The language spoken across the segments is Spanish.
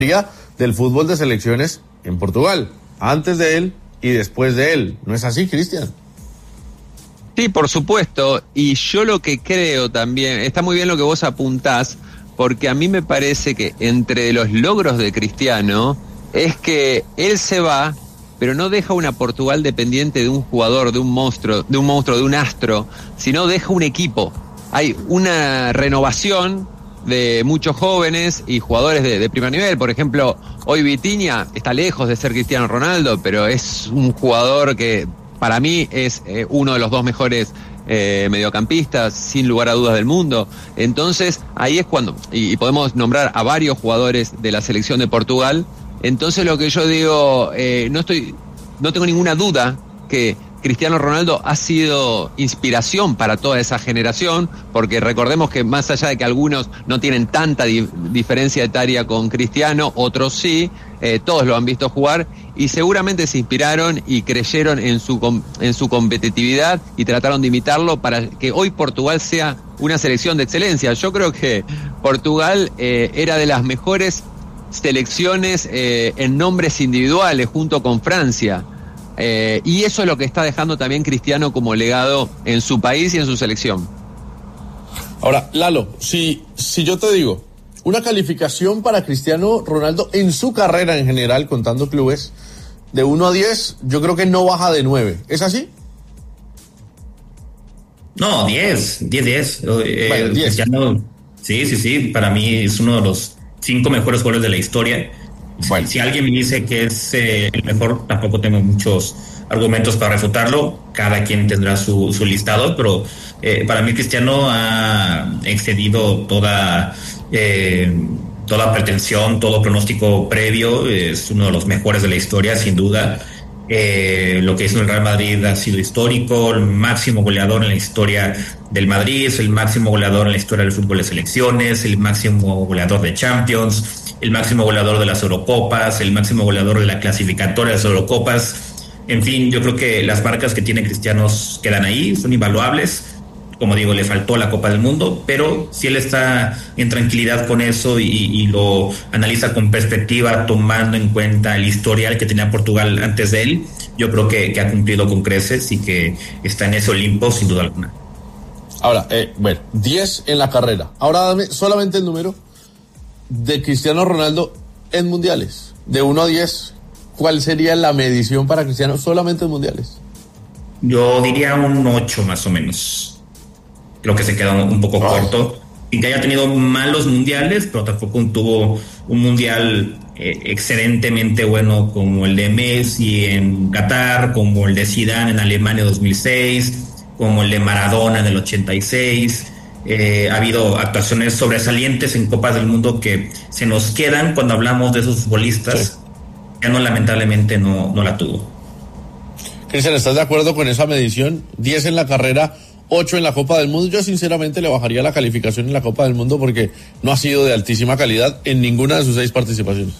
del fútbol de selecciones en Portugal, antes de él y después de él. ¿No es así, Cristian? Sí, por supuesto, y yo lo que creo también, está muy bien lo que vos apuntás, porque a mí me parece que entre los logros de Cristiano es que él se va, pero no deja una Portugal dependiente de un jugador, de un monstruo, de un astro, sino deja un equipo. Hay una renovación de muchos jóvenes y jugadores de primer nivel. Por ejemplo, hoy Vitinha está lejos de ser Cristiano Ronaldo, pero es un jugador que para mí es uno de los dos mejores mediocampistas, sin lugar a dudas, del mundo. Entonces, ahí es cuando, y podemos nombrar a varios jugadores de la selección de Portugal. Entonces, lo que yo digo, no tengo ninguna duda que Cristiano Ronaldo ha sido inspiración para toda esa generación, porque recordemos que más allá de que algunos no tienen tanta diferencia etaria con Cristiano, otros sí, todos lo han visto jugar y seguramente se inspiraron y creyeron en su competitividad y trataron de imitarlo para que hoy Portugal sea una selección de excelencia. Yo creo que Portugal era de las mejores selecciones en nombres individuales junto con Francia. Y eso es lo que está dejando también Cristiano como legado en su país y en su selección. Ahora, Lalo, si yo te digo una calificación para Cristiano Ronaldo en su carrera en general, contando clubes, de 1 a 10, yo creo que no baja de 9. ¿Es así? No, 10. Bueno, 10. Cristiano, sí, para mí es uno de los 5 mejores goles de la historia. Bueno. Si alguien me dice que es el mejor, tampoco tengo muchos argumentos para refutarlo. Cada quien tendrá su listado, pero para mí Cristiano ha excedido toda pretensión, todo pronóstico previo. Es uno de los mejores de la historia, sin duda. Lo que hizo el Real Madrid ha sido histórico, el máximo goleador en la historia del Madrid, es el máximo goleador en la historia del fútbol de selecciones, el máximo goleador de Champions, el máximo goleador de las Eurocopas, el máximo goleador de la clasificatoria de las Eurocopas. En fin, yo creo que las marcas que tiene Cristiano quedan ahí, son invaluables. Como digo, le faltó la Copa del Mundo, pero si él está en tranquilidad con eso y lo analiza con perspectiva, tomando en cuenta el historial que tenía Portugal antes de él, yo creo que ha cumplido con creces y que está en ese Olimpo sin duda alguna. Ahora, 10 en la carrera. Ahora dame solamente el número de Cristiano Ronaldo en mundiales. De 1 a 10, ¿cuál sería la medición para Cristiano solamente en mundiales? Yo diría un 8 más o menos. Creo que se queda un poco corto. Y que haya tenido malos mundiales, pero tampoco tuvo un mundial excelentemente bueno como el de Messi en Qatar, como el de Zidane en Alemania 2006, como el de Maradona en el 86. Ha habido actuaciones sobresalientes en Copas del Mundo que se nos quedan cuando hablamos de esos futbolistas. Sí. Ya no, lamentablemente no la tuvo. Cristian, ¿estás de acuerdo con esa medición? 10 en la carrera, 8 en la Copa del Mundo. Yo sinceramente le bajaría la calificación en la Copa del Mundo porque no ha sido de altísima calidad en ninguna de sus 6 participaciones.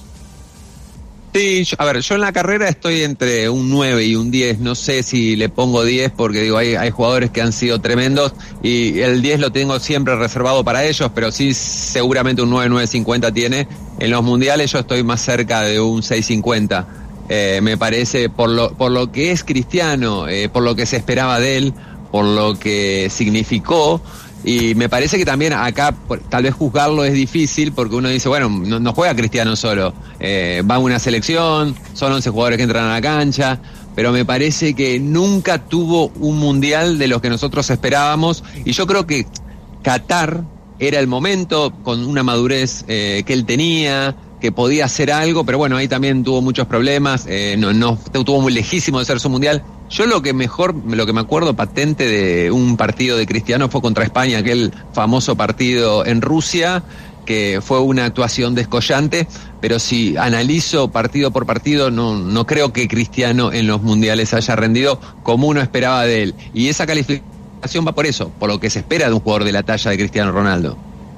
Sí, yo en la carrera estoy entre un 9 y un 10, no sé si le pongo 10 porque digo, hay jugadores que han sido tremendos y el 10 lo tengo siempre reservado para ellos, pero sí seguramente un 9, 9.50 tiene. En los mundiales yo estoy más cerca de un 6.50, me parece, por lo que es Cristiano, por lo que se esperaba de él, por lo que significó. Y me parece que también acá tal vez juzgarlo es difícil porque uno dice, bueno, no juega Cristiano solo, va a una selección, son 11 jugadores que entran a la cancha, pero me parece que nunca tuvo un mundial de los que nosotros esperábamos y yo creo que Qatar era el momento con una madurez que él tenía, que podía hacer algo, pero bueno, ahí también tuvo muchos problemas, no estuvo muy lejísimo de ser su mundial. Yo lo que me acuerdo patente de un partido de Cristiano fue contra España, aquel famoso partido en Rusia, que fue una actuación descollante, pero si analizo partido por partido, no creo que Cristiano en los mundiales haya rendido como uno esperaba de él. Y esa calificación va por eso, por lo que se espera de un jugador de la talla de Cristiano Ronaldo.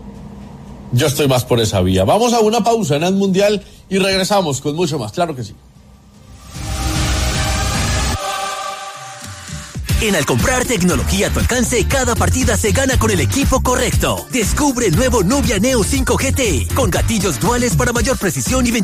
Yo estoy más por esa vía. Vamos a una pausa en el Mundial y regresamos con mucho más, claro que sí. En Al comprar tecnología a tu alcance, cada partida se gana con el equipo correcto. Descubre el nuevo Nubia Neo 5 GT con gatillos duales para mayor precisión y